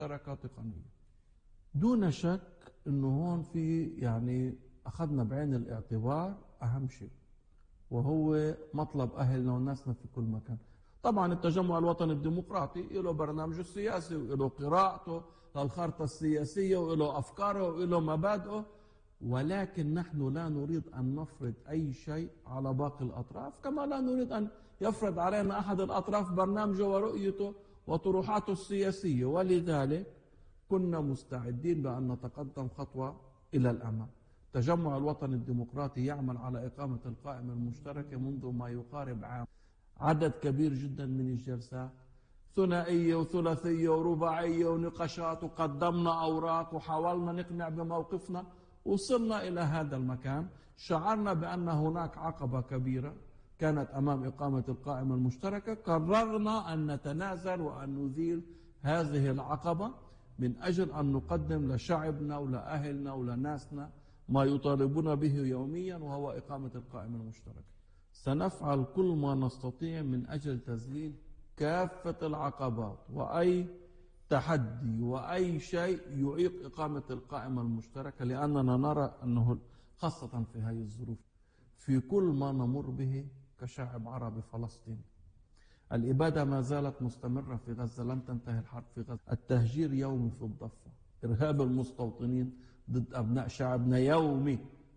مشتركة تقنية. دون شك أنه هون في يعني أخذنا بعين الاعتبار أهم شيء، وهو مطلب أهلنا وناسنا في كل مكان. طبعا التجمع الوطني الديمقراطي له برنامجه السياسي وله قراءته للخارطة السياسية وله أفكاره وله مبادئه، ولكن نحن لا نريد أن نفرض أي شيء على باقي الأطراف، كما لا نريد أن يفرض علينا أحد الأطراف برنامجه ورؤيته وطروحاته السياسية. ولذلك كنا مستعدين بأن نتقدم خطوة إلى الأمام. التجمع الوطني الديمقراطي يعمل على إقامة القائمة المشتركة منذ ما يقارب عام. عدد كبير جدا من الجلسات، ثنائية وثلاثية ورباعية ونقاشات، وقدمنا أوراق وحاولنا نقنع بموقفنا. وصلنا إلى هذا المكان، شعرنا بأن هناك عقبة كبيرة كانت أمام إقامة القائمة المشتركة. قررنا أن نتنازل وأن نزيل هذه العقبة من أجل أن نقدم لشعبنا ولأهلنا ولناسنا ما يطالبون به يوميا، وهو إقامة القائمة المشتركة. سنفعل كل ما نستطيع من أجل تذليل كافة العقبات وأي تحدي وأي شيء يعيق إقامة القائمة المشتركة، لأننا نرى أنه خاصة في هذه الظروف في كل ما نمر به كشعب عربي فلسطيني. الإبادة ما زالت مستمرة في غزة، لم تنتهي الحرب في غزة. التهجير يومي في الضفة، إرهاب المستوطنين ضد أبناء شعبنا يومي.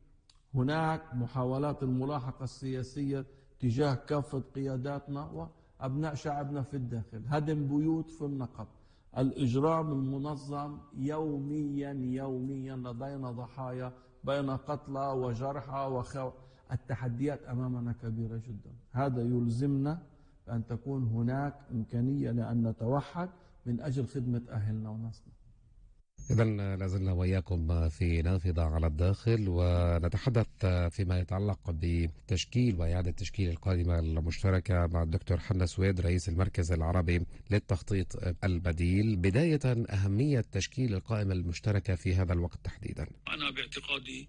هناك محاولات الملاحقة السياسية تجاه كافة قياداتنا وأبناء شعبنا في الداخل، هدم بيوت في النقب، الإجرام المنظم يوميا لدينا ضحايا بين قتلى وجرحى التحديات أمامنا كبيرة جدا. هذا يلزمنا أن تكون هناك إمكانية لأن نتوحد من أجل خدمة أهلنا وناسنا. إذن لازلنا وإياكم في نافذة على الداخل، ونتحدث فيما يتعلق بتشكيل وإعادة تشكيل القائمة المشتركة مع الدكتور حنا سويد رئيس المركز العربي للتخطيط البديل. بداية، أهمية تشكيل القائمة المشتركة في هذا الوقت تحديدا. أنا باعتقادي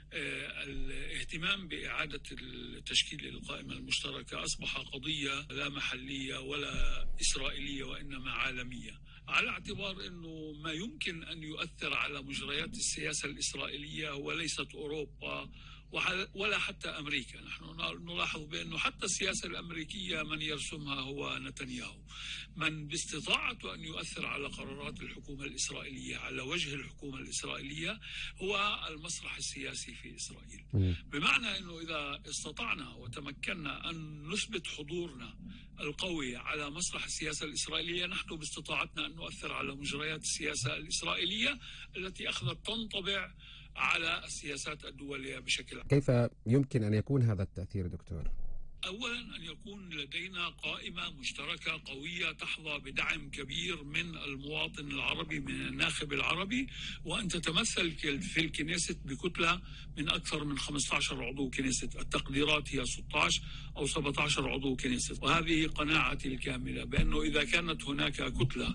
الاهتمام بإعادة تشكيل القائمة المشتركة أصبح قضية لا محلية ولا إسرائيلية وإنما عالمية، على اعتبار أنه ما يمكن أن يؤثر على مجريات السياسة الإسرائيلية وليست أوروبا ولا حتى أمريكا. نحن نلاحظ بأنه حتى السياسة الأمريكية من يرسمها هو نتنياهو. من باستطاعته أن يؤثر على قرارات الحكومة الإسرائيلية على وجه الحكومة الإسرائيلية هو المسرح السياسي في إسرائيل. بمعنى أنه إذا استطعنا وتمكنا أن نثبت حضورنا القوي على مسرح السياسة الإسرائيلية، نحن باستطاعتنا أن نؤثر على مجريات السياسة الإسرائيلية التي أخذت تنطبع على السياسات الدولية بشكل عام. كيف يمكن أن يكون هذا التأثير دكتور؟ أولا أن يكون لدينا قائمة مشتركة قوية تحظى بدعم كبير من المواطن العربي، من الناخب العربي، وأن تتمثل في الكنيست بكتلة من أكثر من 15 عضو كنيست. التقديرات هي 16 أو 17 عضو كنيست، وهذه قناعتي الكاملة بأنه إذا كانت هناك كتلة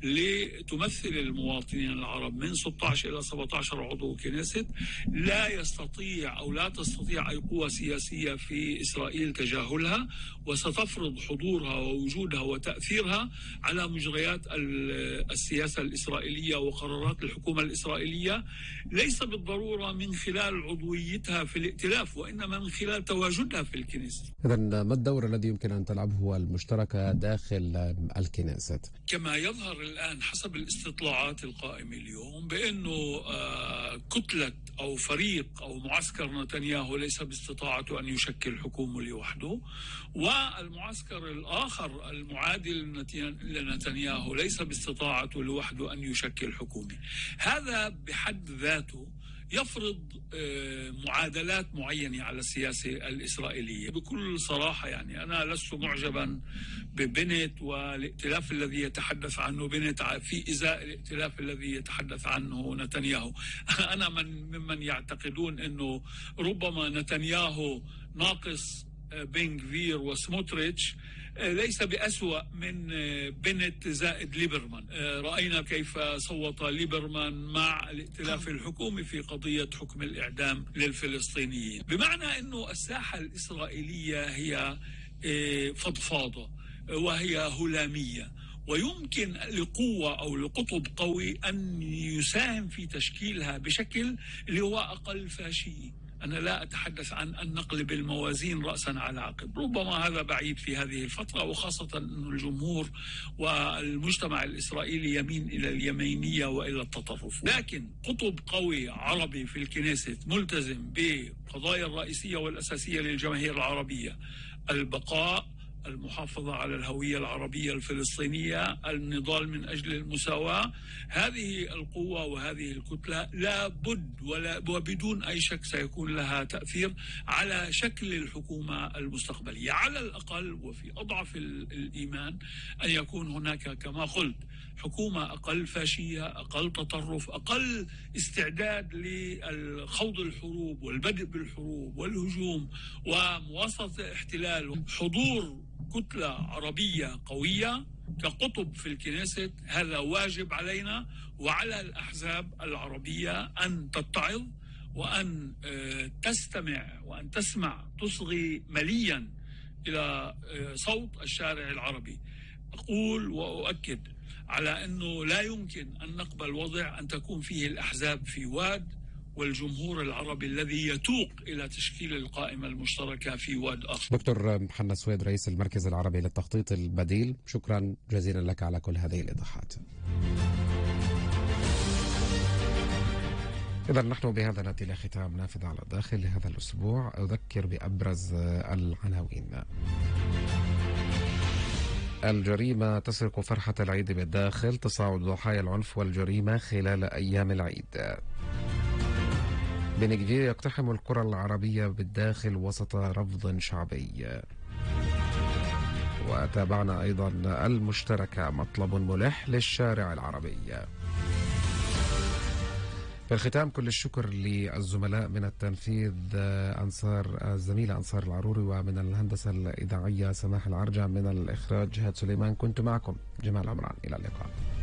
لتمثل المواطنين العرب من 16 إلى 17 عضو كنيست، لا يستطيع أو لا تستطيع أي قوة سياسية في إسرائيل تجاهلها، وستفرض حضورها ووجودها وتأثيرها على مجريات السياسة الإسرائيلية وقرارات الحكومة الإسرائيلية، ليس بالضرورة من خلال عضويتها في الائتلاف، وإنما من خلال تواجدها في الكنيسة. إذن ما الدور الذي يمكن أن تلعبه المشتركة داخل الكنيسة؟ كما يظهر الآن حسب الاستطلاعات القائمة اليوم بأنه كتلة أو فريق أو معسكر نتنياهو ليس باستطاعته أن يشكل حكومة لوحده، والمعسكر الآخر المعادل لنتنياهو ليس باستطاعته لوحده أن يشكل حكومة. هذا بحد ذاته يفرض معادلات معينة على السياسة الإسرائيلية. بكل صراحة يعني أنا لست معجبا ببنت والائتلاف الذي يتحدث عنه بنت في إزاء الائتلاف الذي يتحدث عنه نتنياهو. أنا ممن يعتقدون أنه ربما نتنياهو ناقص بن غفير وسموتريتش ليس بأسوأ من بنت زائد ليبرمان. رأينا كيف صوت ليبرمان مع الائتلاف الحكومي في قضية حكم الإعدام للفلسطينيين. بمعنى أنه الساحة الإسرائيلية هي فضفاضة وهي هلامية، ويمكن لقوة أو لقطب قوي أن يساهم في تشكيلها بشكل اللي هو أقل فاشي. أنا لا أتحدث عن أن نقلب الموازين رأسا على عقب، ربما هذا بعيد في هذه الفترة، وخاصة أن الجمهور والمجتمع الإسرائيلي يمين إلى اليمينية وإلى التطرف. لكن قطب قوي عربي في الكنيست ملتزم بقضايا الرئيسية والأساسية للجماهير العربية: البقاء، المحافظة على الهوية العربية الفلسطينية، النضال من أجل المساواة. هذه القوة وهذه الكتلة لا بد وبدون أي شك سيكون لها تأثير على شكل الحكومة المستقبلية، على الأقل وفي أضعف الإيمان أن يكون هناك كما قلت حكومة أقل فاشية، أقل تطرف، أقل استعداد لخوض الحروب والبدء بالحروب والهجوم ومواصلة الاحتلال. حضور كتلة عربية قوية كقطب في الكنيست هذا واجب علينا وعلى الأحزاب العربية أن تتعظ وأن تستمع وأن تسمع، تصغي مليا إلى صوت الشارع العربي. أقول وأؤكد على أنه لا يمكن أن نقبل وضع أن تكون فيه الأحزاب في واد والجمهور العربي الذي يتوق إلى تشكيل القائمة المشتركة في واد آخر. دكتور حنا سويد، رئيس المركز العربي للتخطيط البديل، شكرا جزيلا لك على كل هذه الإيضاحات. إذا نحن بهذا نأتي إلى ختام نافذة على الداخل لهذا الأسبوع. أذكر بأبرز العناوين. الجريمة تسرق فرحة العيد بالداخل، تصاعد ضحايا العنف والجريمة خلال أيام العيد. بن جديد يقتحم القرى العربية بالداخل وسط رفض شعبي. وتابعنا أيضا المشتركة، مطلب ملح للشارع العربي. في الختام كل الشكر للزملاء من التنفيذ الزميلة أنصار العروري، ومن الهندسة الإذاعية سماح العرجة، من الإخراج جهاد سليمان. كنت معكم جمال عمران، إلى اللقاء.